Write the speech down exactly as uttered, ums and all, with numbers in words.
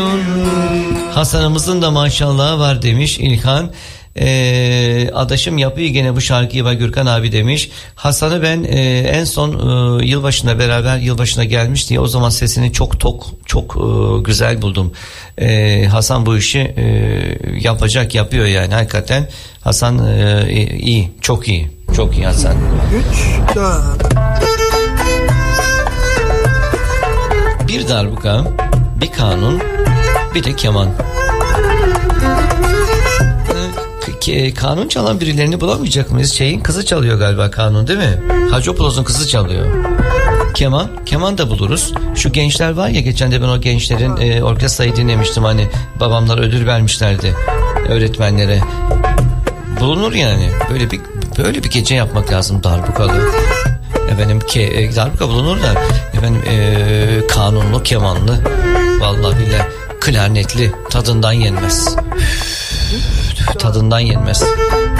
Hasan'ımızın da maşallahı var demiş İlhan. Ee, adaşım yapıyor gene bu şarkıyı ve Gürkan abi demiş. Hasan'ı ben e, en son e, yılbaşına beraber yılbaşına gelmiş diye o zaman sesini çok tok çok e, güzel buldum. E, Hasan bu işi e, yapacak, yapıyor yani hakikaten. Hasan e, iyi, çok iyi, çok iyi Hasan. üç dört Bir darbuka, bir kanun, bir de keman. Kanun çalan birilerini bulamayacak mıyız? Şeyin kızı çalıyor galiba kanun, değil mi? Hacopulos'un kızı çalıyor. Keman, keman da buluruz. Şu gençler var ya, geçen de ben o gençlerin e, orkestrayı dinlemiştim, hani babamlar ödül vermişlerdi öğretmenlere. Bulunur yani. Böyle bir böyle bir gece yapmak lazım darbukalı. Efendim ke, e, darbuka bulunur da efendim e, kanunlu, kemanlı, vallahi billahi klarnetli, tadından yenmez. Tadından yenmez.